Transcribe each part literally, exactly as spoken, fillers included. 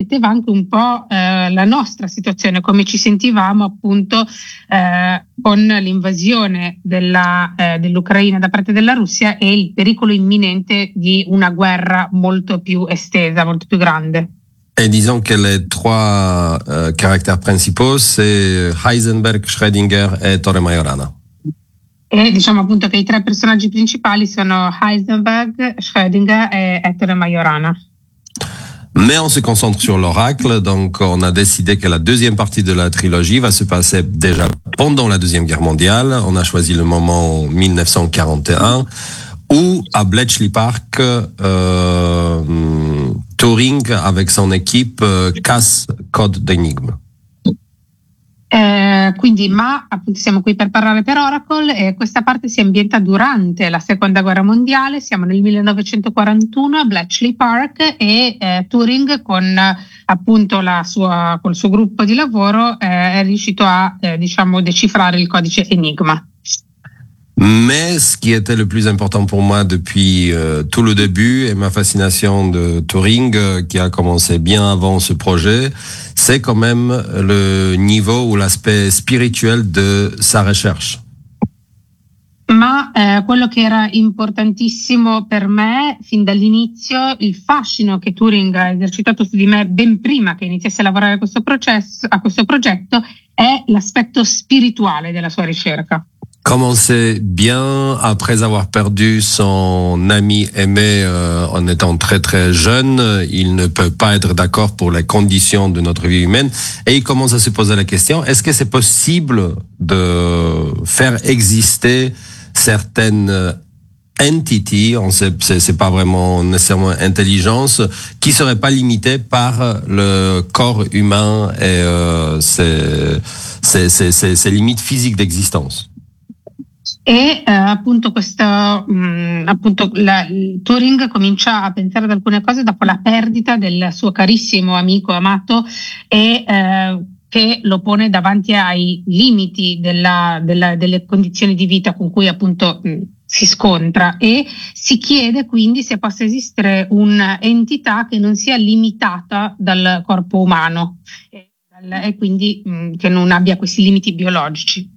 rifletteva anche un po' eh, la nostra situazione, come ci sentivamo appunto eh, con l'invasione della, eh, dell'Ucraina da parte della Russia e il pericolo imminente di una guerra molto più estesa, molto più grande. Et disons que les trois euh, caractères principaux, c'est Heisenberg, Schrödinger et Torre Majorana. E diciamo appunto che i tre personaggi principali sono Heisenberg, Schrödinger e Ettore Majorana. Mais on se concentre sur l'oracle, donc on a décidé que la deuxième partie de la trilogie va se passer déjà pendant la Deuxième Guerre mondiale. On a choisi le moment dix-neuf cent quarante et un, où à Bletchley Park, euh, Turing avec son équipe euh, casse code d'énigme. Eh, quindi, ma appunto siamo qui per parlare per Oracle e questa parte si ambienta durante la Seconda Guerra Mondiale. Siamo nel millenovecentoquarantuno a Bletchley Park e eh, Turing con appunto la sua, col suo gruppo di lavoro eh, è riuscito a eh, diciamo decifrare il codice Enigma. Mais ce qui était le plus important pour moi depuis euh, tout le début et ma fascination de Turing, euh, qui a commencé bien avant ce projet, c'est quand même le niveau ou l'aspect spirituel de sa recherche. Ma eh, quello che era importantissimo per me fin dall'inizio, il fascino che Turing ha esercitato su di me ben prima che iniziasse a lavorare a questo processo, a questo progetto, è l'aspetto spirituale della sua ricerca. Comme on sait bien, après avoir perdu son ami aimé euh, en étant très très jeune, il ne peut pas être d'accord pour les conditions de notre vie humaine et il commence à se poser la question, est-ce que c'est possible de faire exister certaines entités, on sait, c'est, c'est pas vraiment nécessairement intelligence, qui seraient pas limitées par le corps humain et euh, ses, ses, ses, ses, ses limites physiques d'existence. E eh, appunto questo mh, appunto la, Turing comincia a pensare ad alcune cose dopo la perdita del suo carissimo amico amato e eh, che lo pone davanti ai limiti della, della, delle condizioni di vita con cui appunto mh, si scontra e si chiede quindi se possa esistere un'entità che non sia limitata dal corpo umano e, dal, e quindi mh, che non abbia questi limiti biologici.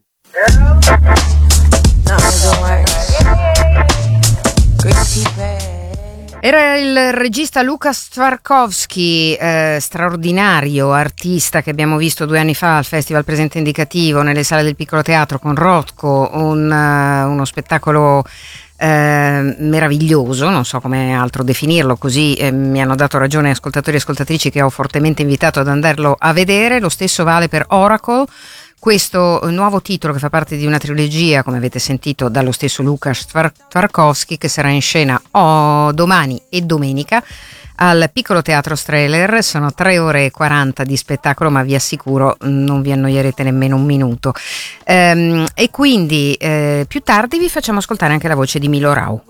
Era il regista Lukas Tvarkowski, eh, straordinario artista che abbiamo visto due anni fa al Festival Presente Indicativo nelle sale del Piccolo Teatro con Rothko, un, uh, uno spettacolo eh, meraviglioso, non so come altro definirlo, così eh, mi hanno dato ragione ascoltatori e ascoltatrici che ho fortemente invitato ad andarlo a vedere. Lo stesso vale per Oracle, questo nuovo titolo che fa parte di una trilogia, come avete sentito, dallo stesso Lukas Tvarkowski, che sarà in scena oh, domani e domenica al Piccolo Teatro Strehler. Sono tre ore e quaranta di spettacolo, ma vi assicuro non vi annoierete nemmeno un minuto. Ehm, e quindi eh, più tardi vi facciamo ascoltare anche la voce di Milo Rau.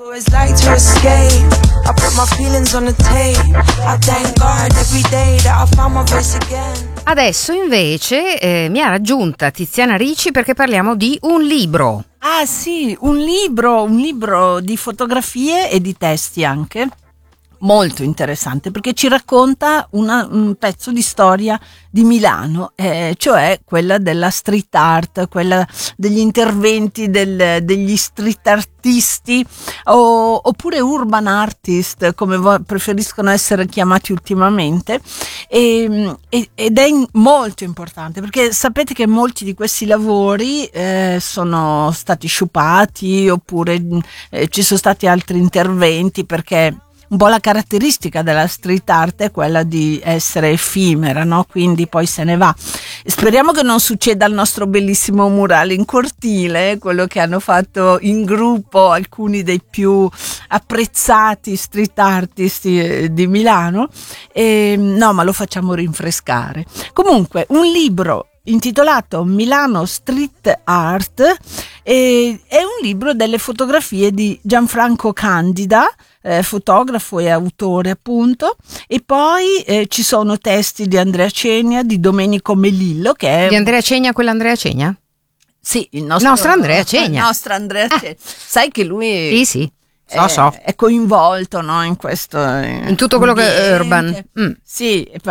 Adesso invece eh, mi ha raggiunta Tiziana Ricci perché parliamo di un libro. Ah sì, un libro, un libro di fotografie e di testi anche. Molto interessante perché ci racconta una, un pezzo di storia di Milano, eh, cioè quella della street art, quella degli interventi del, degli street artisti o, oppure urban artist, come vo- preferiscono essere chiamati ultimamente, e, e, ed è in, molto importante perché sapete che molti di questi lavori eh, sono stati sciupati oppure eh, ci sono stati altri interventi perché un po' la caratteristica della street art è quella di essere effimera, no? Quindi poi se ne va. Speriamo che non succeda al nostro bellissimo murale in cortile, quello che hanno fatto in gruppo alcuni dei più apprezzati street artist di Milano. E, no, ma lo facciamo rinfrescare. Comunque, un libro intitolato Milano Street Art e, è un libro delle fotografie di Gianfranco Candida, eh, fotografo e autore appunto, e poi eh, ci sono testi di Andrea Cegna, di Domenico Melillo, che è di Andrea Cegna, quell'Andrea Cegna? Sì, il nostro, nostro Andrea Cegna. Il nostro Andrea Cegna. Ah. Sai che lui sì sì So, è, so. è coinvolto, no, in questo in tutto quello ambiente. Che è urban. Mm. Sì,